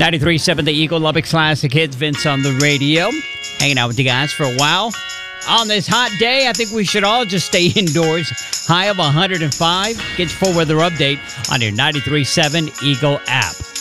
93.7 The Eagle, Lubbock's Classic Hits. Vince on the radio. Hanging out with you guys for a while. On this hot day, I think we should all just stay indoors. High of 105. Get your full weather update on your 93.7 Eagle app.